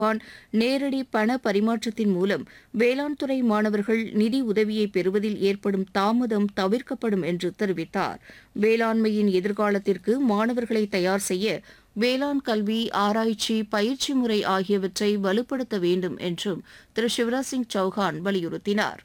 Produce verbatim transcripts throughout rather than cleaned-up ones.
நேரடி பண பரிமாற்றத்தின் மூலம் வேளாண் துறை மாணவர்கள் நிதி உதவியை பெறுவதில் ஏற்படும் தாமதம் தவிர்க்கப்படும் என்று தெரிவித்தார். வேளாண்மையின் எதிர்காலத்திற்கு மாணவர்களை தயார் செய்ய வேளாண் கல்வி, ஆராய்ச்சி, பயிற்சி முறை ஆகியவற்றை வலுப்படுத்த வேண்டும் என்றும் திரு சிவராஜ் சிங் சௌஹான் வலியுறுத்தினார்.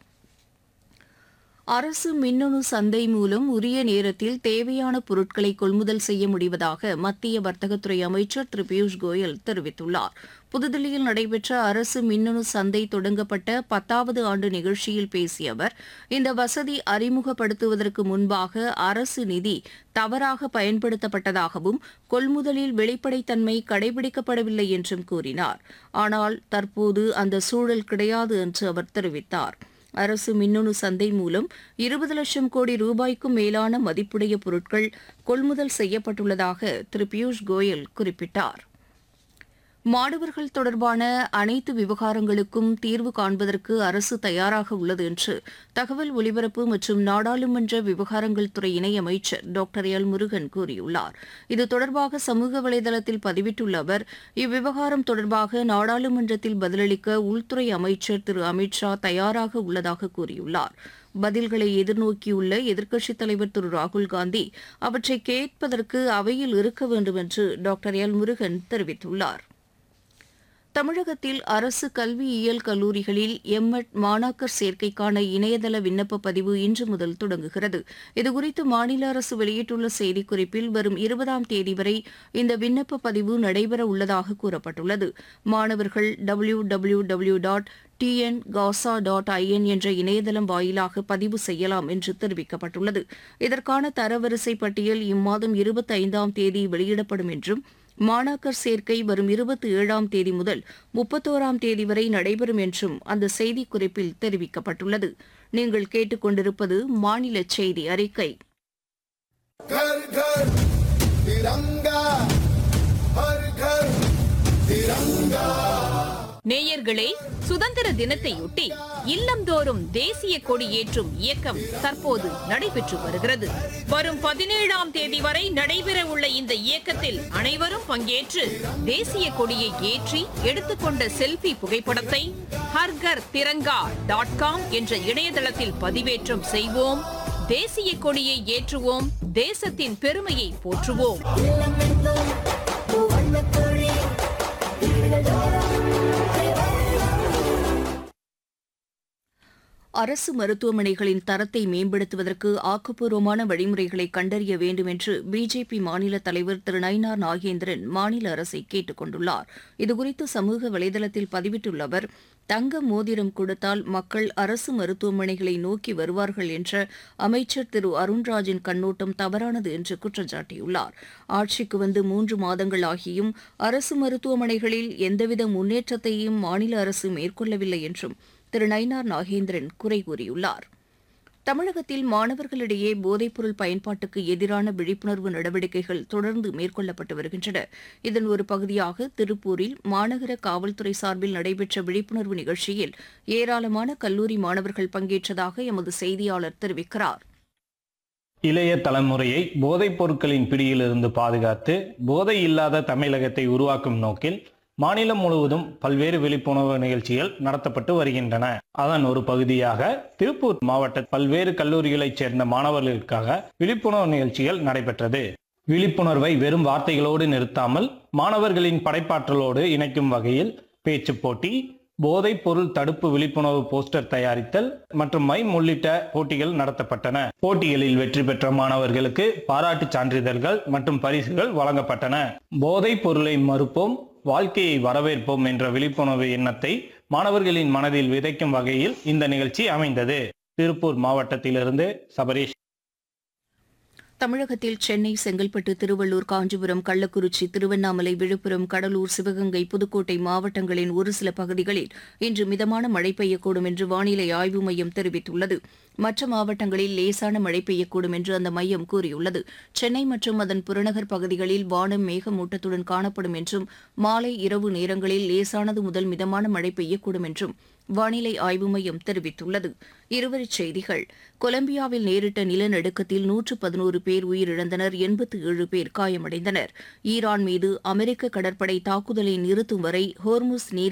அரசு மின்னணு சந்தை மூலம் உரிய நேரத்தில் தேவையான பொருட்களை கொள்முதல் செய்ய முடிவதாக மத்திய வர்த்தகத்துறை அமைச்சர் திரு பியூஷ் கோயல் தெரிவித்துள்ளார். புதுதில்லியில் நடைபெற்ற அரசு மின்னணு சந்தை தொடங்கப்பட்ட பத்தாவது ஆண்டு நிகழ்ச்சியில் பேசிய அவர், இந்த வசதி அறிமுகப்படுத்துவதற்கு முன்பாக அரசு நிதி தவறாக பயன்படுத்தப்பட்டதாகவும் கொள்முதலில் வெளிப்படைத்தன்மை கடைபிடிக்கப்படவில்லை என்றும் கூறினார். ஆனால் தற்போது அந்த சூழல் கிடையாது என்று அவர் தெரிவித்தார். அரசு மின்னணு சந்தை மூலம் இருபது லட்சம் கோடி ரூபாய்க்கும் மேலான மதிப்புடைய பொருட்கள் கொள்முதல் செய்யப்பட்டுள்ளதாக திரு பியூஷ் கோயல் குறிப்பிட்டார். மாணவர்கள் தொடர்பான அனைத்து விவகாரங்களுக்கும் தீர்வு காண்பதற்கு அரசு தயாராக உள்ளது என்று தகவல் ஒலிபரப்பு மற்றும் நாடாளுமன்ற விவகாரங்கள் துறை இணையமைச்சர் டாக்டர் எல் முருகன் கூறியுள்ளார். இது தொடர்பாக சமூக வலைதளத்தில் பதிவிட்டுள்ள அவர், இவ்விவகாரம் தொடர்பாக நாடாளுமன்றத்தில் பதிலளிக்க உள்துறை அமைச்சர் திரு அமித் ஷா தயாராக உள்ளதாக கூறியுள்ளார். பதில்களை எதிர்நோக்கியுள்ள எதிர்க்கட்சித் தலைவர் திரு ராகுல்காந்தி அவற்றை கேட்பதற்கு அவையில் இருக்க வேண்டும் என்று டாக்டர் எல் முருகன் தெரிவித்துள்ளார். தமிழகத்தில் அரசு கல்வியியல் கல்லூரிகளில் எம்எட் மாணாக்கர் சேர்க்கைக்கான இணையதள விண்ணப்ப பதிவு இன்று முதல் தொடங்குகிறது. இதுகுறித்து மாநில அரசு வெளியிட்டுள்ள செய்திக்குறிப்பில் வரும் இருபதாம் தேதி வரை இந்த விண்ணப்ப பதிவு நடைபெற உள்ளதாக கூறப்பட்டுள்ளது. மாணவர்கள் W W W dot TN Gaza dot IN என்ற இணையதளம் வாயிலாக பதிவு செய்யலாம் என்று தெரிவிக்கப்பட்டுள்ளது. இதற்கான தரவரிசை பட்டியல் இம்மாதம் இருபத்தைந்தாம் தேதி வெளியிடப்படும் என்றும் மாணாக்கர் சேர்க்கை வரும் இருபத்தி ஏழாம் தேதி முதல் முப்பத்தோராம் தேதி வரை நடைபெறும் என்றும் அந்த செய்திக்குறிப்பில் தெரிவிக்கப்பட்டுள்ளது. நீங்கள் கேட்டுக்கொண்டிருப்பது மாநில செய்தி அறிக்கை. घर घर तिरंगा हर घर तिरंगा. நேயர்களே, சுதந்திர தினத்தையொட்டி இல்லந்தோறும் தேசிய கொடி ஏற்றும் இயக்கம் தற்போது நடைபெற்று வருகிறது. வரும் பதினேழாம் தேதி வரை நடைபெற உள்ள இந்த இயக்கத்தில் அனைவரும் பங்கேற்று தேசிய கொடியை ஏற்றி எடுத்துக்கொண்ட செல்ஃபி புகைப்படத்தை ஹர்கர் திரங்கா டாட் காம் என்ற இணையதளத்தில் பதிவேற்றம் செய்வோம். தேசிய கொடியை ஏற்றுவோம். தேசத்தின் பெருமையை போற்றுவோம். அரசு மருத்துவமனைகளின் தரத்தை மேம்படுத்துவதற்கு ஆக்கப்பூர்வமான வழிமுறைகளை கண்டறிய வேண்டும் என்று பிஜேபி மாநில தலைவர் திரு நயினார் நாகேந்திரன் மாநில அரசை கேட்டுக் கொண்டுள்ளார். இதுகுறித்து சமூக வலைதளத்தில் பதிவிட்டுள்ள அவர், தங்க மோதிரம் கொடுத்தால் மக்கள் அரசு மருத்துவமனைகளை நோக்கி வருவார்கள் என்ற அமைச்சர் திரு அருண்ராஜின் கண்ணோட்டம் தவறானது என்று குற்றம் சாட்டியுள்ளார். ஆட்சிக்கு வந்து மூன்று மாதங்கள் ஆகியும் அரசு மருத்துவமனைகளில் எந்தவித முன்னேற்றத்தையும் மாநில அரசு மேற்கொள்ளவில்லை என்றும் திரு நயினார் நாகேந்திரன் குறை கூறியுள்ளார். தமிழகத்தில் மாணவர்களிடையே போதைப்பொருள் பயன்பாட்டுக்கு எதிரான விழிப்புணர்வு நடவடிக்கைகள் தொடர்ந்து மேற்கொள்ளப்பட்டு வருகின்றன. இதன் ஒரு பகுதியாக திருப்பூரில் மாநகர காவல்துறை சார்பில் நடைபெற்ற விழிப்புணர்வு நிகழ்ச்சியில் ஏராளமான கல்லூரி மாணவர்கள் பங்கேற்றதாக எமது செய்தியாளர் தெரிவிக்கிறார். இளைய தலைமுறையை போதைப் பொருட்களின் பிடியிலிருந்து பாதுகாத்து போதை இல்லாத தமிழகத்தை உருவாக்கும் நோக்கில் மாநிலம் முழுவதும் பல்வேறு விழிப்புணர்வு நிகழ்ச்சிகள் நடத்தப்பட்டு வருகின்றன. அதன் ஒரு பகுதியாக திருப்பூர் மாவட்ட பல்வேறு கல்லூரிகளைச் சேர்ந்த மாணவர்களுக்காக விழிப்புணர்வு நிகழ்ச்சிகள் நடைபெற்றது. விழிப்புணர்வை வெறும் வார்த்தைகளோடு நிறுத்தாமல் மாணவர்களின் படைப்பாற்றலோடு இணைக்கும் வகையில் பேச்சு போட்டி, போதைப் பொருள் தடுப்பு விழிப்புணர்வு போஸ்டர் தயாரித்தல் மற்றும் மைம் உள்ளிட்ட போட்டிகள் நடத்தப்பட்டன. போட்டிகளில் வெற்றி பெற்ற மாணவர்களுக்கு பாராட்டு சான்றிதழ்கள் மற்றும் பரிசுகள் வழங்கப்பட்டன. போதைப் பொருளை மறுப்போம், வாழ்க்கையை வரவேற்போம் என்ற விழிப்புணர்வு எண்ணத்தை மாணவர்களின் மனதில் விதைக்கும் வகையில் இந்த நிகழ்ச்சி அமைந்தது. திருப்பூர் மாவட்டத்திலிருந்து சபரீஷ். தமிழகத்தில் சென்னை, செங்கல்பட்டு, திருவள்ளூர், காஞ்சிபுரம், கள்ளக்குறிச்சி, திருவண்ணாமலை, விழுப்புரம், கடலூர், சிவகங்கை, புதுக்கோட்டை மாவட்டங்களின் ஒரு சில பகுதிகளில் இன்று மிதமான மழை பெய்யக்கூடும் என்று வானிலை ஆய்வு மையம் தெரிவித்துள்ளது. மற்ற மாவட்டங்களில் லேசான மழை பெய்யக்கூடும் என்று அந்த மையம் கூறியுள்ளது. சென்னை மற்றும் அதன் புறநகர் பகுதிகளில் வானம் மேகமூட்டத்துடன் காணப்படும் என்றும் மாலை இரவு நேரங்களில் லேசானது முதல் மிதமான மழை பெய்யக்கூடும் என்றும் வானிலை ஆய்வு மையம் தெரிவித்துள்ளது. இருவரிச் செய்திகள். கொலம்பியாவில் நேரிட்ட நிலநடுக்கத்தில் நூற்று பதினோரு பேர் உயிரிழந்தனர், எண்பத்து ஏழு பேர் காயமடைந்தனர். ஈரான் மீது அமெரிக்க கடற்படை தாக்குதலை நிறுத்தும் வரை ஹோர்முஸ் நீர்